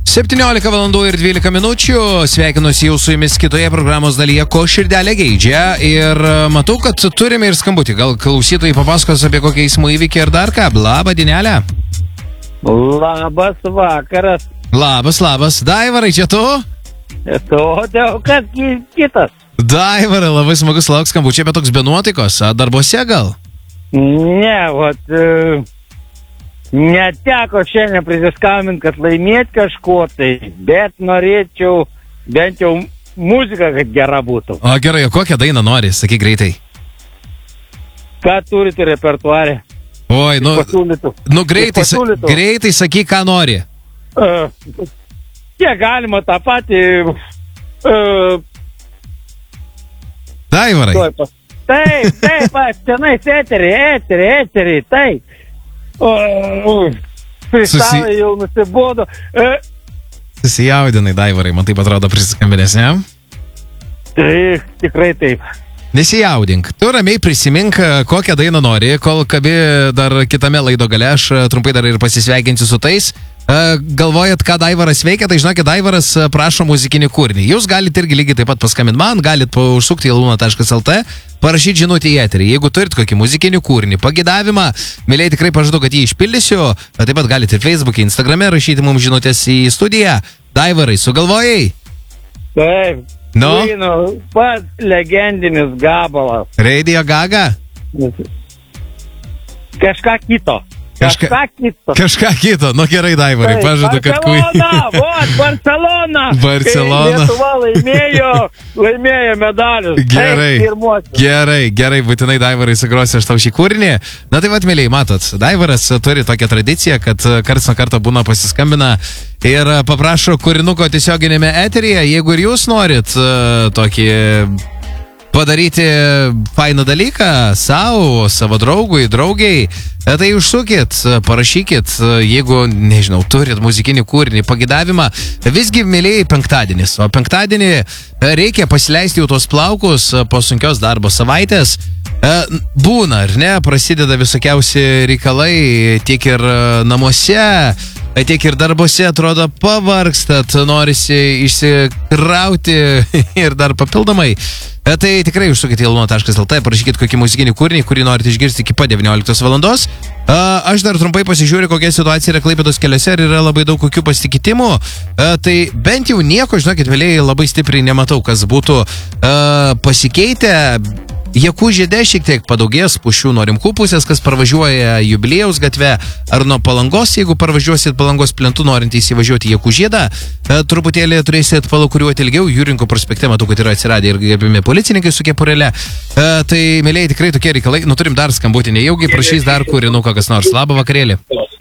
17 valandų ir 12 minučių. Sveikinuosi jau su jumis kitoje programos dalyje, ko širdelė geidžia. Ir matau, kad turime ir skambutį. Gal klausytojai papasakos apie kokį eismo įvykį ir dar ką. Labą dienelę. Labas vakaras. Labas. Daivarai, čia tu? Todėl, kad kitas. Daivarai, labai smagus lauks skambučiai, bet toks be nuotaikos. Darbose gal? Ne, neteko šiandien prisiskambinti, kad laimėti kažko tai, bet norėčiau bent jau muziką, kad gera būtų. O gerai, o kokią dainą nori? Sakyk greitai. Ką turite repertuarė? Oi, greitai sakyk, ką nori. Kiek galima tą patį... Daivarai. Taip, tenais eterį, taip. Pristavai jau nusibodo. Susijaudinai, Daivarai, man taip atrodo prisiskambinės, ne? Taip, tikrai taip. Nesijaudink. Tu ramiai prisimink, kokią dainą nori, kol kabi dar kitame laido gale, aš trumpai dar ir pasisveikinsiu su tais. Galvojat, ką Daivaras veikia, tai žinokit, Daivaras prašo muzikinį kūrinį. Jūs galite irgi lygiai taip pat paskambinti man, galite užsukti į luna.lt, parašyti žinutį į eterį. Jeigu turit kokį muzikinį kūrinį, pagidavimą, mėlyje tikrai pažadu, kad jį išpildysiu. Taip pat galite ir Facebook'e, Instagram'e rašyti mums žinutės į studiją. Daivarai, sugalvojai? Taip. No? Pats legendinis gabalas. Radio Gaga? Kažką kito. Kažką kito. Nu gerai, Daivarai, pažadu, kad Barcelona. Barcelona. Lietuva laimėjo medalius. Gerai, būtinai, Daivarai, sugrosiu aš tau šį kūrinį. Na tai vat, mėlyje, matot, Daivaras turi tokią tradiciją, kad karts nuo karto būna pasiskambina ir paprašo kūrinuko tiesioginėme eteryje. Jeigu ir jūs norit tokį padaryti fainą dalyką savo draugui, draugiai, tai užsukit, parašykit, jeigu, nežinau, turit muzikinį kūrinį, pagidavimą. Visgi, mėlyje, penktadienis. O penktadienį reikia pasileisti jau tos plaukus po sunkios darbo savaitės. Būna, ar ne, prasideda visokiausi reikalai tiek ir namuose, tiek ir darbose, atrodo, pavargstat, norisi išsikrauti ir dar papildomai. Tai tikrai užsukite į luna.lt, parašykit kokį muzikinį kūrinį, kurį norite išgirsti iki pat 19 valandos. Aš dar trumpai pasižiūriu, kokia situacija yra Klaipėdos keliuose ir yra labai daug kokių pasikitimų. Tai bent jau nieko, žinokit, vėliai labai stipriai nematau, kas būtų pasikeitę. Jakų žiede šiek tiek padaugės pušių nuo Rimkų pusės, kas parvažiuoja Jubiliejaus gatve ar nuo Palangos, jeigu parvažiuosit Palangos plentu norint įsivažiuoti Jakų žiedą, truputėlį turėsit palakuriuoti ilgiau. Jūrinkų prospekte matau, kad yra atsiradę ir gebimi policininkai su kepurėle. Tai, mėlyje, tikrai tokie reikalai. Turim dar skambutį, nejaugi prašys dar kūrinuką kas nors. Labą vakarėlį.